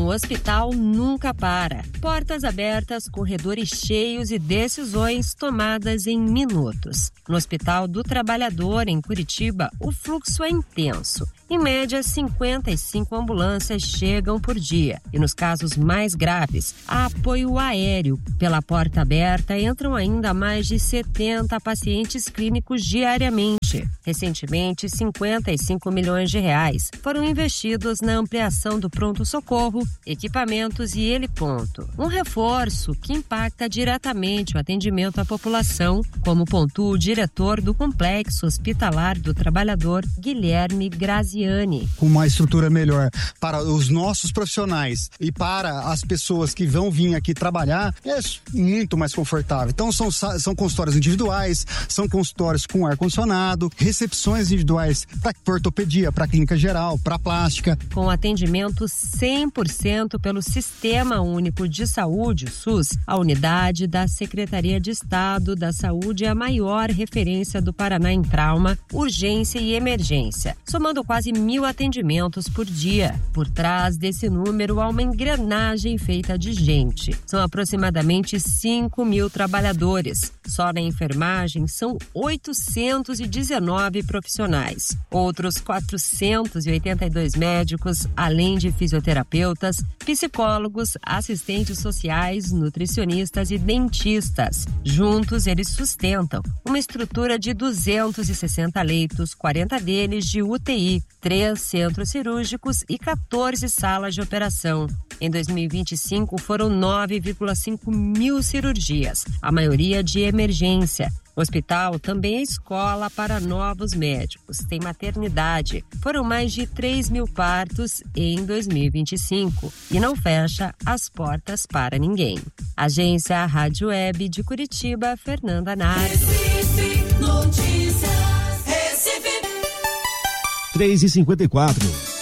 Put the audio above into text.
Um hospital nunca para. Portas abertas, corredores cheios e decisões tomadas em minutos. No Hospital do Trabalhador, em Curitiba, o fluxo é intenso. Em média, 55 ambulâncias chegam por dia. E nos casos mais graves, há apoio aéreo. Pela porta aberta, entram ainda mais de 70 pacientes clínicos diariamente. Recentemente, 55 milhões de reais foram investidos na ampliação do pronto-socorro, equipamentos e heliponto. Um reforço que impacta diretamente o atendimento à população, como pontua o diretor do Complexo Hospitalar do Trabalhador, Guilherme Graziani. Com uma estrutura melhor para os nossos profissionais e para as pessoas que vão vir aqui trabalhar, é muito mais confortável. Então são consultórios individuais, são consultórios com ar-condicionado, recepções individuais para ortopedia, para clínica geral, para plástica. Com atendimento 100% pelo Sistema Único de Saúde, o SUS, a unidade da Secretaria de Estado da Saúde é a maior referência do Paraná em trauma, urgência e emergência, somando quase 1.000 atendimentos por dia. Por trás desse número há uma engrenagem feita de gente. São aproximadamente 5.000 trabalhadores. Só na enfermagem são 819 profissionais. Outros 482 médicos, além de fisioterapeutas, psicólogos, assistentes sociais, nutricionistas e dentistas. Juntos, eles sustentam uma estrutura de 260 leitos, 40 deles de UTI, 3 centros cirúrgicos e 14 salas de operação. Em 2025, foram 9,5 mil cirurgias, a maioria de emergência. O hospital também é escola para novos médicos, tem maternidade. Foram mais de 3.000 partos em 2025 e não fecha as portas para ninguém. Agência Rádio Web de Curitiba, Fernanda Nardo. Recife Notícias. Recife. 3h54.